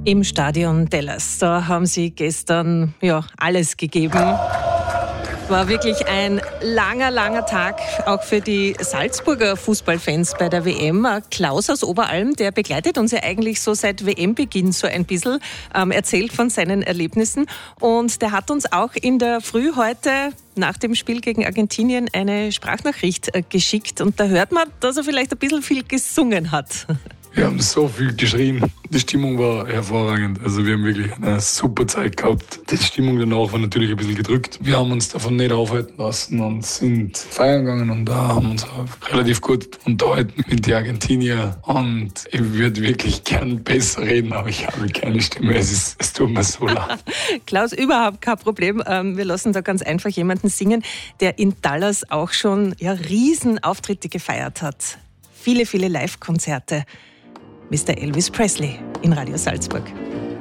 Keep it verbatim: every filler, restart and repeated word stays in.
Im Stadion Dallas, da haben sie gestern ja, alles gegeben. War wirklich ein langer, langer Tag, auch für die Salzburger Fußballfans bei der W M. Klaus aus Oberalm, der begleitet uns ja eigentlich so seit W M-Beginn so ein bisschen, ähm, erzählt von seinen Erlebnissen. Und der hat uns auch in der Früh heute nach dem Spiel gegen Argentinien eine Sprachnachricht äh, geschickt. Und da hört man, dass er vielleicht ein bisschen viel gesungen hat. Wir haben so viel geschrien. Die Stimmung war hervorragend. Also wir haben wirklich eine super Zeit gehabt. Die Stimmung danach war natürlich ein bisschen gedrückt. Wir haben uns davon nicht aufhalten lassen und sind feiern gegangen und da haben uns auch relativ gut unterhalten mit den Argentinier. Und ich würde wirklich gern besser reden, aber ich habe keine Stimme. Es, ist, es tut mir so leid. Klaus, überhaupt kein Problem. Wir lassen da ganz einfach jemanden singen, der in Dallas auch schon ja, Riesenauftritte gefeiert hat. Viele, viele Live-Konzerte. Mister Elvis Presley in Radio Salzburg.